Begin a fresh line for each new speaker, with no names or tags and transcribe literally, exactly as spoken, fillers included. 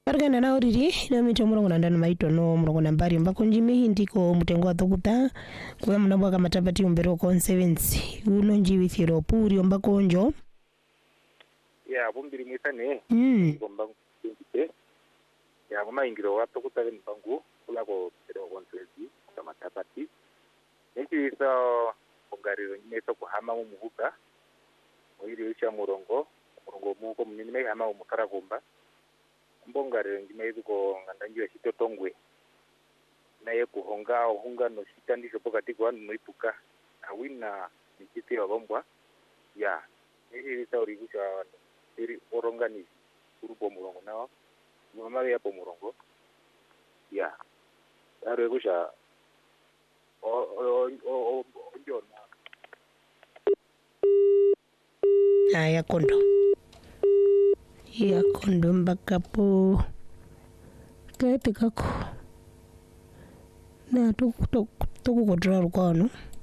Argana na oriri na mito murongo na ndani maito no murongo na mbari mbako njime hindiko mutengo wa tokuta kwa mnabwa kama tabati umbero conservancy uno njiwi thiro puri mbako njo
ya bumbiri mwisane
mm
mbako njite ya kuma ingiro wa tokuta ni mbangu kula ko pero conservancy kama tabati niki so ongariro nyeso ko hama mu muhuka oiri usha murongo murongo muko munini me hama mu karagomba mbongariro ngimaizu ko ngandanjiwa chitotongwe naye kuhonga ohunga no chitandisho pokati kwa noipuka awina nichite wabombwa ya iri tauri kusha iri orongani urupo murongo nawo mama yapo murongo ya aro kusha o o o njona
aya kondo ya kondo mpaka po kaepe kako na tuku tuku tuku kutoa rukwano